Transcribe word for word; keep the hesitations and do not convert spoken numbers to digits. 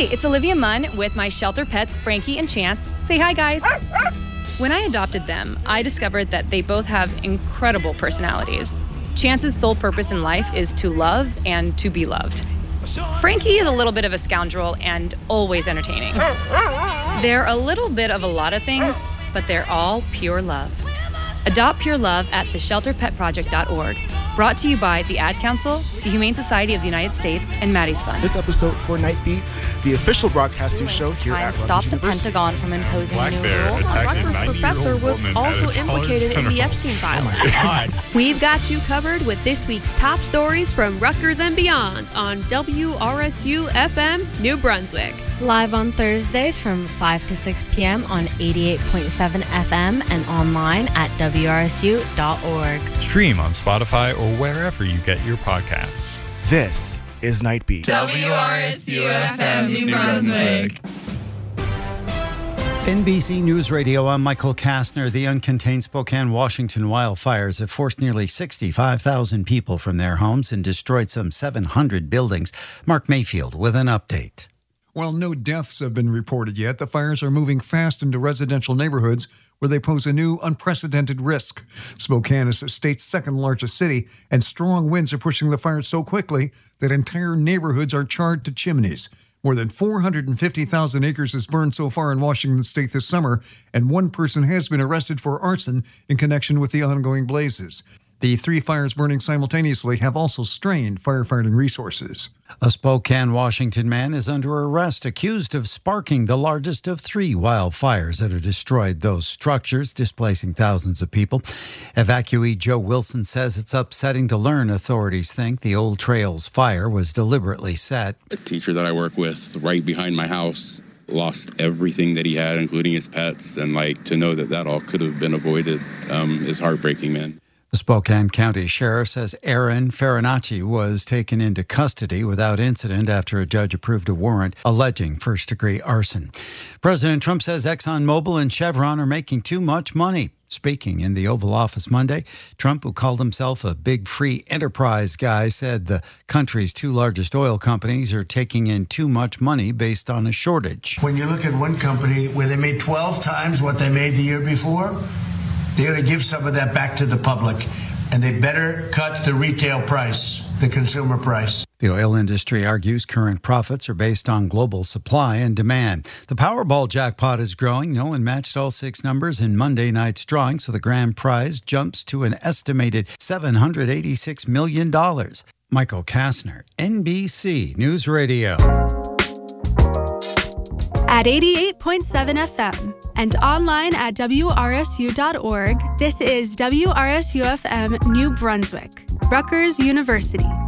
Hey, it's Olivia Munn with my shelter pets, Frankie and Chance. Say hi, guys. When I adopted them, I discovered that they both have incredible personalities. Chance's sole purpose in life is to love and to be loved. Frankie is a little bit of a scoundrel and always entertaining. They're a little bit of a lot of things, but they're all pure love. Adopt pure love at the shelter pet project dot org. Brought to you by the Ad Council, the Humane Society of the United States, and Maddie's Fund. This episode for Night Beat, the official broadcasting show here Try at and stop Rutgers the University. Pentagon from imposing Black new Bear rules. attacked a Rutgers professor ninety-year-old was woman also at a implicated in the Dollar Epstein General. files. Oh my God. We've got you covered with this week's top stories from Rutgers and beyond on W R S U F M New Brunswick. Live on Thursdays from five to six p.m. on eighty-eight point seven F M and online at W R S U dot org. Stream on Spotify or wherever you get your podcasts. This is Night Beat. W R S U F M New Brunswick. N B C News Radio, I'm Michael Kastner. The uncontained Spokane, Washington wildfires have forced nearly sixty-five thousand people from their homes and destroyed some seven hundred buildings. Mark Mayfield with an update. While no deaths have been reported yet, the fires are moving fast into residential neighborhoods where they pose a new, unprecedented risk. Spokane is the state's second largest city, and strong winds are pushing the fires so quickly that entire neighborhoods are charred to chimneys. More than four hundred fifty thousand acres is burned so far in Washington state this summer, and one person has been arrested for arson in connection with the ongoing blazes. The three fires burning simultaneously have also strained firefighting resources. A Spokane, Washington man is under arrest, accused of sparking the largest of three wildfires that have destroyed those structures, displacing thousands of people. Evacuee Joe Wilson says it's upsetting to learn authorities think the Old Trails fire was deliberately set. A teacher that I work with right behind my house lost everything that he had, including his pets, and like to know that that all could have been avoided um, is heartbreaking, man. The Spokane County Sheriff says Aaron Farinacci was taken into custody without incident after a judge approved a warrant alleging first-degree arson. President Trump says ExxonMobil and Chevron are making too much money. Speaking in the Oval Office Monday, Trump, who called himself a big free enterprise guy, said the country's two largest oil companies are taking in too much money based on a shortage. When you look at one company where they made twelve times what they made the year before, they got to give some of that back to the public, and they better cut the retail price, the consumer price. The oil industry argues current profits are based on global supply and demand. The Powerball jackpot is growing. No one matched all six numbers in Monday night's drawing, so the grand prize jumps to an estimated seven hundred eighty-six million dollars. Michael Kastner, N B C News Radio. At eighty-eight point seven F M and online at W R S U dot org, this is W R S U F M New Brunswick, Rutgers University.